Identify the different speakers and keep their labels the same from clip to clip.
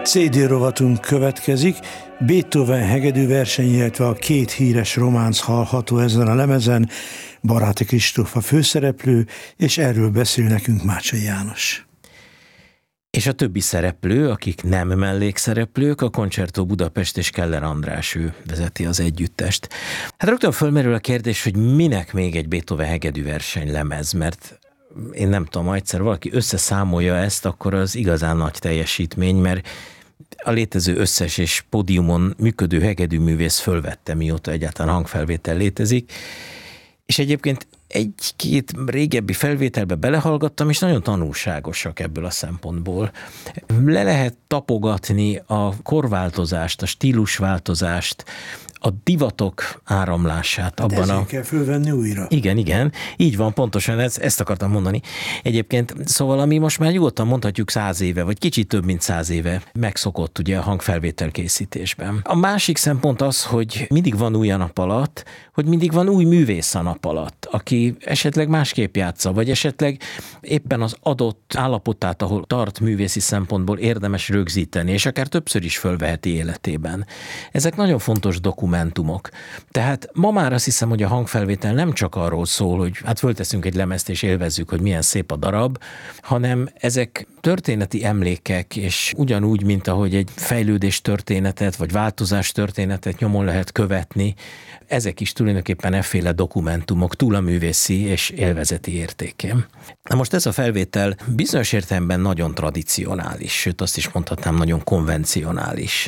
Speaker 1: CD rovatunk következik. Beethoven hegedű verseny, illetve a két híres románc hallható ezen a lemezen. Baráti Kristóf a főszereplő, és erről beszél nekünk Mácsai János.
Speaker 2: És a többi szereplő, akik nem mellékszereplők, a Concerto Budapest és Keller András, ő vezeti az együttest. Hát rögtön fölmerül a kérdés, hogy minek még egy Beethoven hegedű verseny lemez, mert én nem tudom, ha egyszer valaki összeszámolja ezt, akkor az igazán nagy teljesítmény, mert a létező összes és pódiumon működő hegedűművész fölvette, mióta egyáltalán hangfelvétel létezik. És egyébként egy-két régebbi felvételbe belehallgattam, és nagyon tanulságosak ebből a szempontból. Le lehet tapogatni a korváltozást, a stílusváltozást, a divatok áramlását.
Speaker 1: Hát ezért kell fölvenni újra.
Speaker 2: Igen, így van, pontosan ezt akartam mondani. Egyébként, szóval ami most már nyugodtan mondhatjuk 100 éve, vagy kicsit több mint 100 éve megszokott ugye a hangfelvétel készítésben. A másik szempont az, hogy mindig van új a nap alatt, hogy mindig van új művész a nap alatt, aki esetleg másképp játsza, vagy esetleg éppen az adott állapotát, ahol tart művészi szempontból érdemes rögzíteni, és akár többször is fölveheti életében. Ezek nagyon fontos dokumentumok. Tehát ma már azt hiszem, hogy a hangfelvétel nem csak arról szól, hogy hát fölteszünk egy lemezt és élvezzük, hogy milyen szép a darab, hanem ezek történeti emlékek, és ugyanúgy, mint ahogy egy fejlődés történetet, vagy változás történetet nyomon lehet követni, ezek is tulajdonképpen efféle dokumentumok túl a művészi és élvezeti értékén. Na most ez a felvétel bizonyos értelemben nagyon tradicionális, sőt azt is mondhatnám, nagyon konvencionális.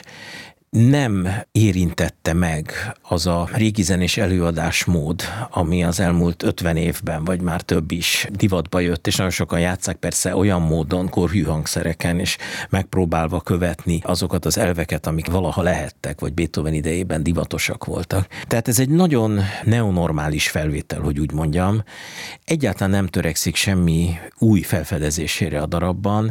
Speaker 2: Nem érintette meg az a régi zenés előadásmód, ami az elmúlt 50 évben, vagy már több is divatba jött, és nagyon sokan játsszák persze olyan módon, korhű hangszereken, és megpróbálva követni azokat az elveket, amik valaha lehettek, vagy Beethoven idejében divatosak voltak. Tehát ez egy nagyon neonormális felvétel, hogy úgy mondjam. Egyáltalán nem törekszik semmi új felfedezésére a darabban,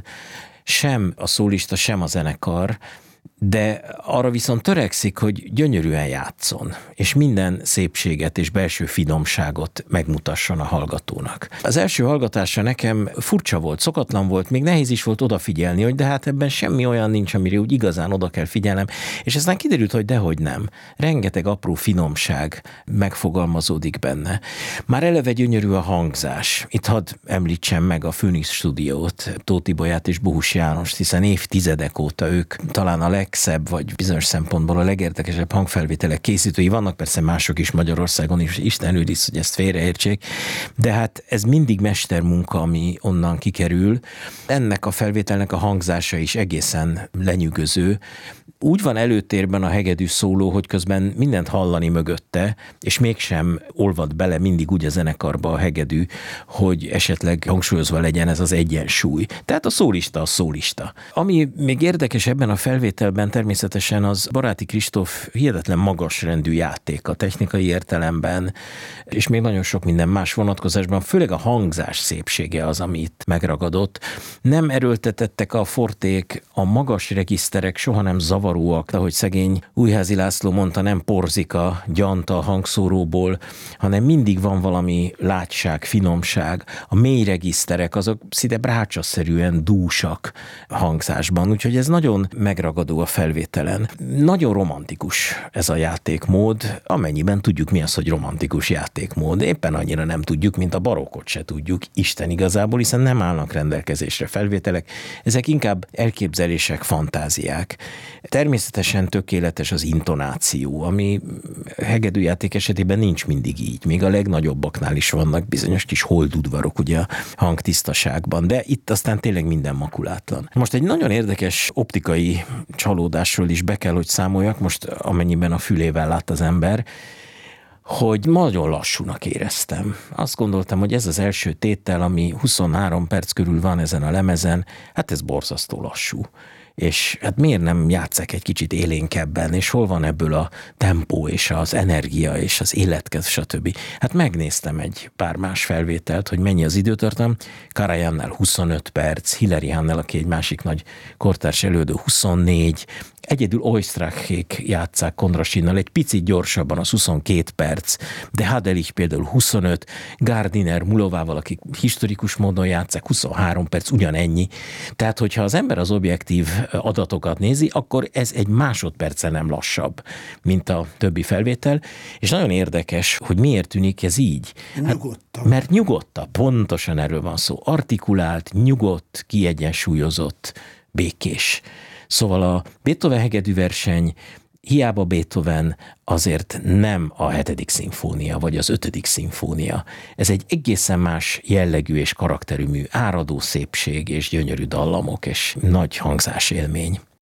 Speaker 2: sem a szólista, sem a zenekar, de arra viszont törekszik, hogy gyönyörűen játszon, és minden szépséget és belső finomságot megmutasson a hallgatónak. Az első hallgatása nekem furcsa volt, szokatlan volt, még nehéz is volt odafigyelni, hogy de hát ebben semmi olyan nincs, amire úgy igazán oda kell figyelnem, és aztán kiderült, hogy dehogy nem. Rengeteg apró finomság megfogalmazódik benne. Már eleve gyönyörű a hangzás. Itt hadd említsem meg a Phoenix Stúdiót, Tóth Ibolyát és Bohus Jánost, hiszen évtizedek óta ők talán a legszebb, vagy bizonyos szempontból a legérdekesebb hangfelvételek készítői. Vannak persze mások is Magyarországon is, Isten őriz, hogy ezt félreértsék, de hát ez mindig mestermunka, ami onnan kikerül. Ennek a felvételnek a hangzása is egészen lenyűgöző. Úgy van előtérben a hegedű szóló, hogy közben mindent hallani mögötte, és mégsem olvad bele mindig úgy a zenekarba a hegedű, hogy esetleg hangsúlyozva legyen ez az egyensúly. Tehát a szólista. Ami még érdekes ebben a felvételben természetesen az Baráti Kristóf hihetetlen magasrendű játéka technikai értelemben, és még nagyon sok minden más vonatkozásban, főleg a hangzás szépsége az, ami itt megragadott. Nem erőltetettek a forték, a magas regiszterek soha nem zavaróak, ahogy szegény Újházi László mondta, nem porzika, gyanta a hangszóróból, hanem mindig van valami látság, finomság. A mély regiszterek azok szinte brácsaszerűen dúsak hangzásban, úgyhogy ez nagyon megragadó a felvételen. Nagyon romantikus ez a játékmód, amennyiben tudjuk mi az, hogy romantikus játékmód. Éppen annyira nem tudjuk, mint a barokkot se tudjuk, Isten igazából, hiszen nem állnak rendelkezésre felvételek, ezek inkább elképzelések, fantáziák. Természetesen tökéletes az intonáció, ami hegedűjáték esetében nincs mindig így. Még a legnagyobbaknál is vannak bizonyos kis holdudvarok ugye a hangtisztaságban, de itt aztán tényleg minden makulátlan. Most egy nagyon érdekes optikai csalódásról is be kell, hogy számoljak, most amennyiben a fülével lát az ember, hogy nagyon lassúnak éreztem. Azt gondoltam, hogy ez az első tétel, ami 23 perc körül van ezen a lemezen, hát ez borzasztó lassú. És hát miért nem játsszák egy kicsit élénkebben, és hol van ebből a tempó, és az energia, és az életkez, stb. Hát megnéztem egy pár más felvételt, hogy mennyi az időtartam. Karajannál 25 perc, Hilary Hannel, aki egy másik nagy kortárs előadó, 24, egyedül Oistrachék játsszák Kondrasinnal, egy picit gyorsabban, az 22 perc, de Hadelich például 25, Gardiner Mulovával, akik historikus módon játsszák, 23 perc, ugyanennyi. Tehát, hogyha az ember az objektív adatokat nézi, akkor ez egy másodperccel nem lassabb, mint a többi felvétel, és nagyon érdekes, hogy miért tűnik ez így.
Speaker 1: Nyugodtabb.
Speaker 2: Mert nyugodtabb, pontosan erről van szó. Artikulált, nyugodt, kiegyensúlyozott, békés. Szóval a Beethoven hegedűverseny, hiába Beethoven, azért nem a 7. szimfónia, vagy az 5. szimfónia. Ez egy egészen más jellegű és karakterű mű, áradó szépség és gyönyörű dallamok és nagy hangzásélmény.